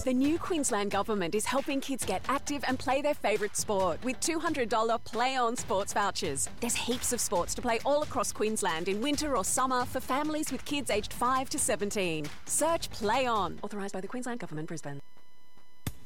The new Queensland Government is helping kids get active and play their favourite sport with $200 Play On sports vouchers. There's heaps of sports to play all across Queensland in winter or summer for families with kids aged 5 to 17. Search Play On. Authorised by the Queensland Government, Brisbane.